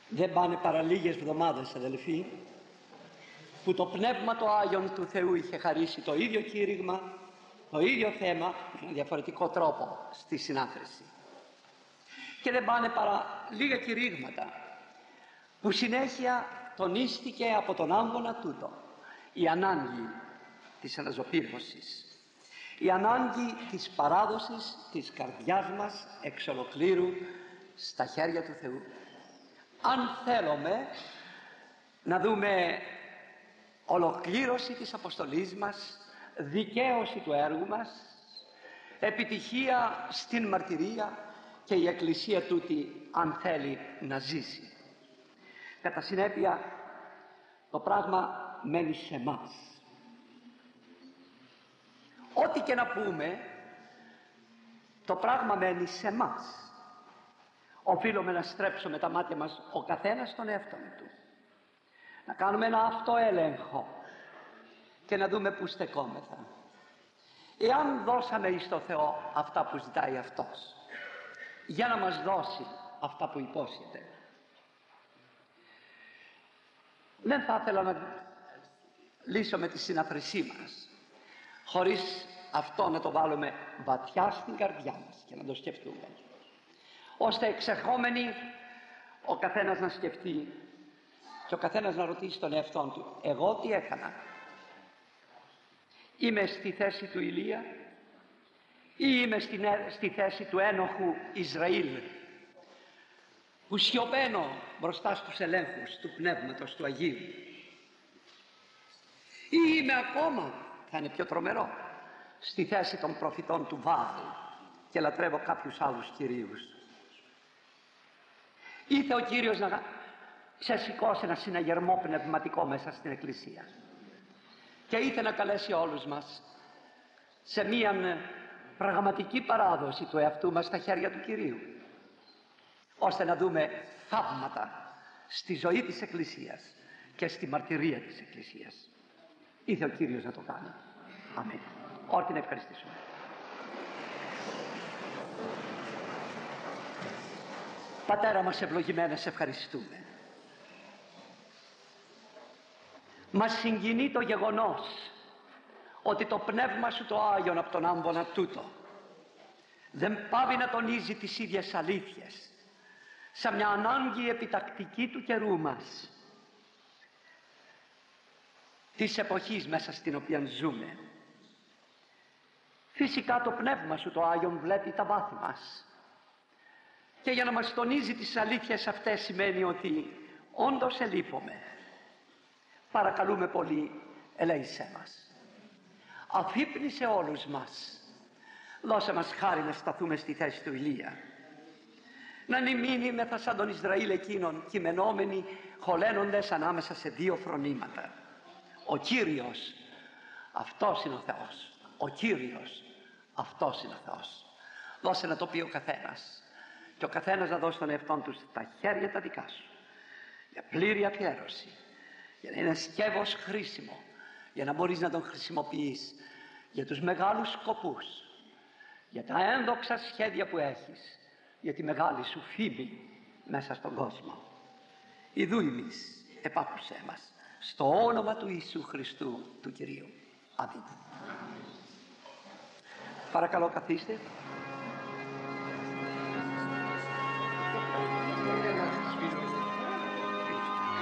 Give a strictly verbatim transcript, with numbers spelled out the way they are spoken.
Δεν πάνε παρά λίγες εβδομάδες, αδελφοί, που το Πνεύμα το Άγιον του Θεού είχε χαρίσει το ίδιο κήρυγμα, το ίδιο θέμα, με διαφορετικό τρόπο στη συνάθρηση. Και δεν πάνε παρά λίγα κηρύγματα που συνέχεια τονίστηκε από τον άμβονα τούτο η ανάγκη της αναζωπήρωσης, η ανάγκη της παράδοσης της καρδιάς μας εξ ολοκλήρου στα χέρια του Θεού. Αν θέλουμε να δούμε ολοκλήρωση της αποστολής μας, δικαίωση του έργου μας, επιτυχία στην μαρτυρία και η Εκκλησία τούτη αν θέλει να ζήσει. Κατά συνέπεια το πράγμα μένει σε μας. Ό,τι και να πούμε, το πράγμα μένει σε μας. Οφείλουμε να στρέψουμε τα μάτια μας ο καθένας στον εαυτό του, να κάνουμε ένα αυτοέλεγχο και να δούμε πού στεκόμεθα. Εάν δώσαμε εις το Θεό αυτά που ζητάει Αυτός, για να μας δώσει αυτά που υπόσχεται, δεν θα ήθελα να λύσω με τη συναθρησή μας χωρίς αυτό να το βάλουμε βαθιά στην καρδιά μας και να το σκεφτούμε, ώστε εξερχόμενοι ο καθένας να σκεφτεί και ο καθένας να ρωτήσει τον εαυτό του: εγώ τι έκανα? Είμαι στη θέση του Ηλία ή είμαι στη, στη θέση του ένοχου Ισραήλ, που σιωπαίνω μπροστά στους ελέγχους του Πνεύματος του Αγίου, ή είμαι ακόμα, θα είναι πιο τρομερό, στη θέση των προφητών του Βάαλ και λατρεύω κάποιους άλλους κυρίους? Ήθε ο Κύριος να ξεσηκώσει ένα συναγερμό πνευματικό μέσα στην Εκκλησία και ήθε να καλέσει όλους μας σε μια πραγματική παράδοση του εαυτού μας στα χέρια του Κυρίου, ώστε να δούμε θαύματα στη ζωή της Εκκλησίας και στη μαρτυρία της Εκκλησίας. Ήθε ο Κύριος να το κάνει. Αμήν. Όρτι να ευχαριστήσουμε. Πατέρα μας ευλογημένε, σε ευχαριστούμε. Μας συγκινεί το γεγονός ότι το Πνεύμα Σου το Άγιον από τον άμβονα τούτο δεν πάβει να τονίζει τις ίδιες αλήθειες σαν μια ανάγκη επιτακτική του καιρού μας, της εποχής μέσα στην οποία ζούμε. Φυσικά το Πνεύμα Σου το Άγιον βλέπει τα βάθη μας και για να μας τονίζει τις αλήθειες αυτές σημαίνει ότι όντως ελείπουμε. Παρακαλούμε πολύ, ελέησέ μας. Αφύπνισε όλους μας. Δώσε μας χάρη να σταθούμε στη θέση του Ηλία. Να μην μείνουμε σαν τον Ισραήλ εκείνον, κειμενόμενοι, χωλένοντες ανάμεσα σε δύο φρονήματα. Ο Κύριος, αυτός είναι ο Θεός. Ο Κύριος, αυτός είναι ο Θεός. Δώσε να το πει ο καθένας. Και ο καθένας να δώσει τον εαυτόν του στα χέρια τα δικά Σου, για πλήρη αφιέρωση, για να είναι σκεύος χρήσιμο, για να μπορείς να τον χρησιμοποιείς για τους μεγάλους σκοπούς, για τα ένδοξα σχέδια που έχεις, για τη μεγάλη Σου φήμη μέσα στον κόσμο. Ιδού ημείς, επάκουσέ μας, στο όνομα του Ιησού Χριστού του Κυρίου. Αμήν. Παρακαλώ καθίστε.